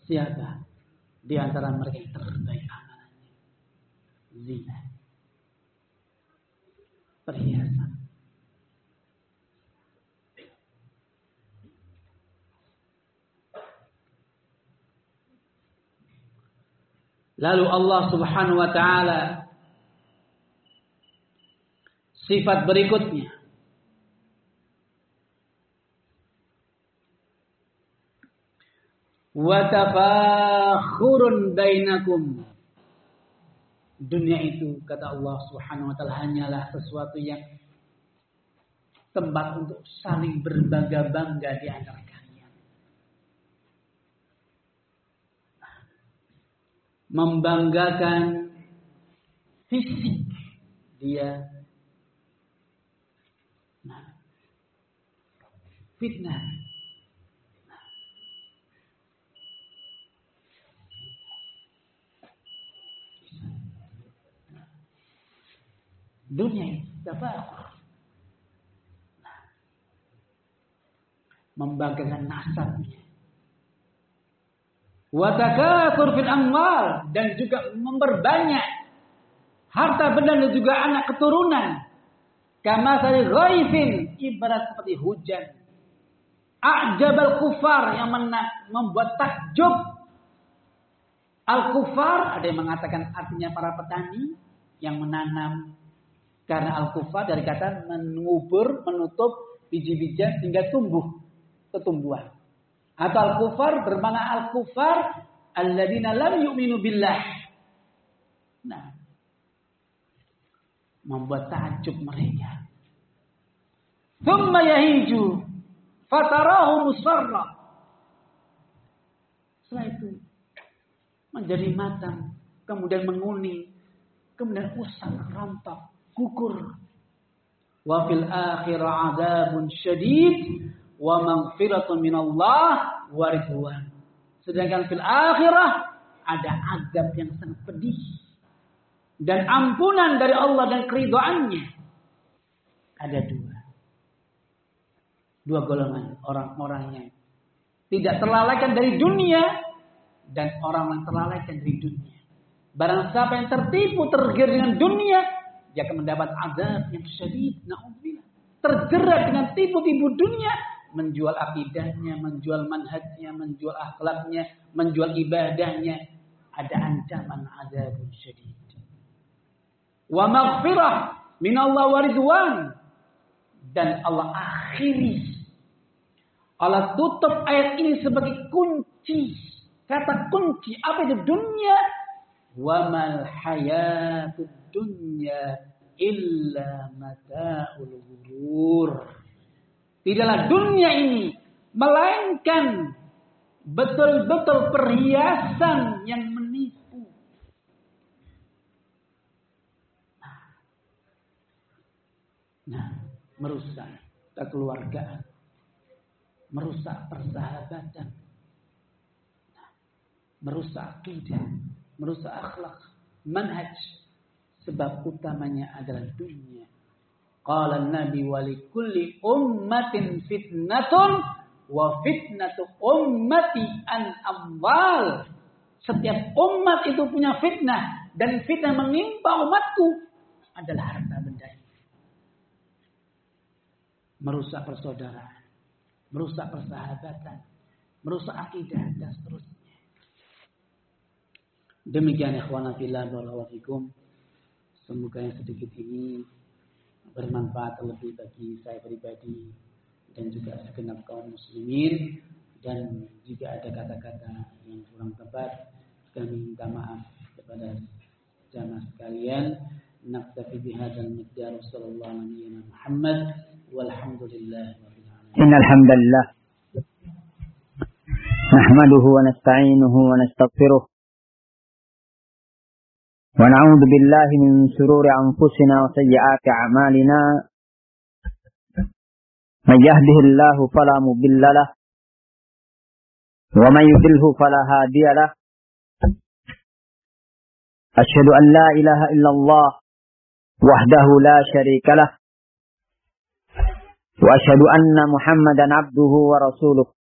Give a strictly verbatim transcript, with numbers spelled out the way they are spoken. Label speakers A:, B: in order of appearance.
A: Siapa di antara mereka yang terbaik amalannya? Zina. Perhiasan. Lalu Allah Subhanahu wa taala sifat berikutnya, wa tafakhurun bainakum. Dunia itu, kata Allah Subhanahu wa taala, hanyalah sesuatu yang tempat untuk saling berbangga-bangga di antara kalian. Membanggakan fisik dia. Nah, fitnah. Dunia ini tafakhur. Nah, membanggakan nasabnya. Wa takatsur fil amwal, dan juga memperbanyak harta benda dan juga anak keturunan. Kama sari ghaifin, ibarat seperti hujan. A'jabal kufar, yang membuat takjub. Al-kufar, ada yang mengatakan artinya para petani yang menanam. Karena al-kufar dari kata mengubur, menutup biji-bijian sehingga tumbuh ketumbuhan. Atau al-kufar bermakna al-kufar alladzina lam yu'minu billah. Nah, membuat takjub mereka. Thumma yahiju fatarahu musfarra. Setelah itu menjadi matang, kemudian menguning, kemudian usang, rontok, gugur. Wa fil akhirah adzabun syadid wa maghfiratun minallah wa ridwan. Sedangkan fil akhirah ada azab yang sangat pedih dan ampunan dari Allah dan keridhaannya. Ada dua. Dua golongan orang-orang yang tidak terlalaikan dari dunia dan orang yang terlalaikan dari dunia. Barang siapa yang tertipu, tergiur dengan dunia, dia akan mendapat azab yang syadid. Na'udzubillah. Terjerat dengan tipu-tipu dunia, menjual akidahnya, menjual manhajnya, menjual akhlaknya, menjual ibadahnya. Ada ancaman azab syadid. Wa maghfirah minallah wa ridwan. Dan Allah akhiri, Allah tutup ayat ini sebagai kunci. Kata kunci, apa itu dunia? Wa mal hayatud dunya illa mata'ul ghurur. Tidaklah dunia ini melainkan betul-betul perhiasan yang menipu. Nah, merusak kekeluargaan, merusak persahabatan, nah, merusak akidah, merusak akhlak, manhaj. Sebab utamanya adalah dunia. Qala Nabi wa likulli ummatin fitnatun wa fitnatu ummati an amwal. Setiap umat itu punya fitnah, dan fitnah menimpa umatku adalah harta benda. Merusak persaudaraan, merusak persahabatan, merusak akidah dan seterusnya. Demikian ikhwana fillah barakallahu fikum. Semoga yang sedikit ini bermanfaat lebih bagi saya pribadi dan juga segenap kaum muslimin. Dan jika ada kata-kata yang kurang tepat, kami minta maaf kepada jamaah sekalian. Naktafi bihadzal miqdar, sallallahu alaihi wa Muhammad walhamdulillah rabbil alamin.
B: Innal hamdalillah nahmaduhu wa nasta'inuhu wa nastaghfiruh wa na'udzu billahi min shururi anfusina wa sayyiati a'malina. May yahdihillahu fala mudilla lahu wa may yudlilhu fala hadiya lahu. Asyhadu an la ilaha illallah wahdahu la syarika lah wa asyhadu anna Muhammadan abduhu wa rasuluh.